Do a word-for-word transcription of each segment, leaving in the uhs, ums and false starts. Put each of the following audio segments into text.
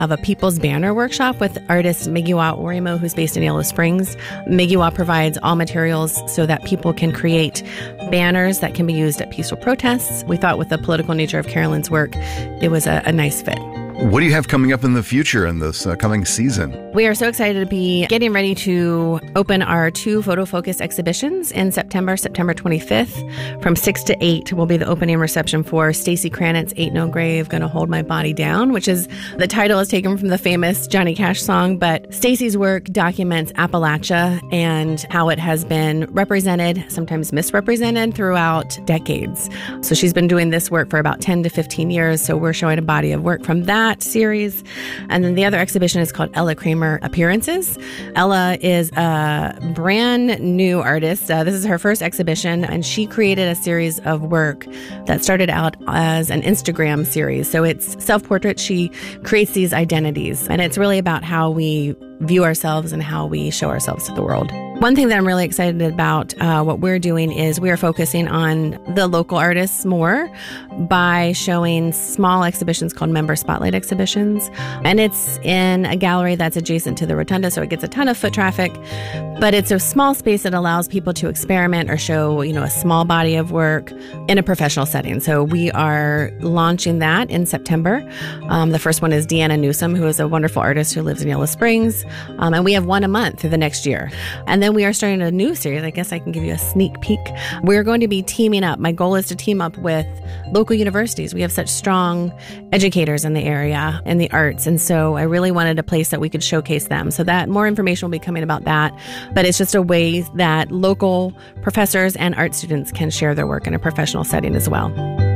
of a People's Banner workshop with artist Migiwa Orimo, who's based in Yellow Springs. Migiwa provides all materials so that people can create banners that can be used at peaceful protests. We thought with the political nature of Carolyn's work, it was a, a nice fit. What do you have coming up in the future in this uh, coming season? We are so excited to be getting ready to open our two photo focus exhibitions in September, September twenty-fifth. From six to eight will be the opening reception for Stacey Cranitt's Ain't No Grave Gonna Hold My Body Down, which is, the title is taken from the famous Johnny Cash song, but Stacey's work documents Appalachia and how it has been represented, sometimes misrepresented throughout decades. So she's been doing this work for about ten to fifteen years, so we're showing a body of work from that series. And then the other exhibition is called Ella Kramer Appearances. Ella is a brand new artist. Uh, this is her first exhibition, and she created a series of work that started out as an Instagram series. So it's self-portrait. She creates these identities, and it's really about how we view ourselves and how we show ourselves to the world. One thing that I'm really excited about uh, what we're doing is we are focusing on the local artists more by showing small exhibitions called Member Spotlight exhibitions. And it's in a gallery that's adjacent to the Rotunda, so it gets a ton of foot traffic. But it's a small space that allows people to experiment or show, you know, a small body of work in a professional setting. So we are launching that in September. Um, the first one is Deanna Newsom, who is a wonderful artist who lives in Yellow Springs. Um, and we have one a month through the next year. And then we are starting a new series. I guess I can give you a sneak peek. We're going to be teaming up. My goal is to team up with local universities. We have such strong educators in the area in the arts. And so I really wanted a place that we could showcase them. So that more information will be coming about that. But it's just a way that local professors and art students can share their work in a professional setting as well.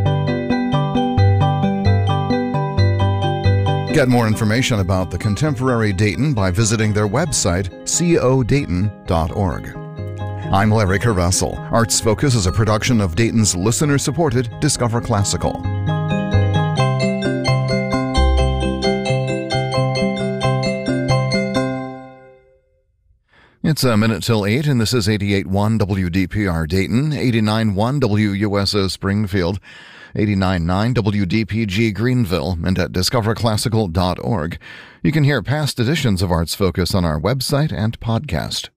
Get more information about the Contemporary Dayton by visiting their website, co dayton dot org. I'm Larry Carvessel. Arts Focus is a production of Dayton's listener-supported Discover Classical. It's a minute till eight, and this is eighty-eight point one W D P R Dayton, eighty-nine point one W U S O Springfield, eighty-nine point nine W D P G Greenville, and at discover classical dot org. You can hear past editions of Arts Focus on our website and podcast.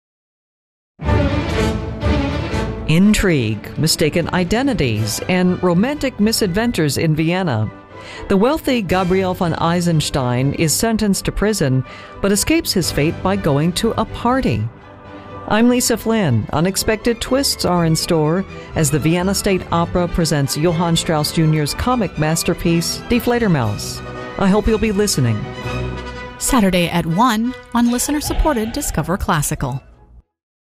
Intrigue, mistaken identities, and romantic misadventures in Vienna. The wealthy Gabriel von Eisenstein is sentenced to prison, but escapes his fate by going to a party. I'm Lisa Flynn. Unexpected twists are in store as the Vienna State Opera presents Johann Strauss Junior's comic masterpiece, Die Fledermaus. I hope you'll be listening. Saturday at one on listener-supported Discover Classical.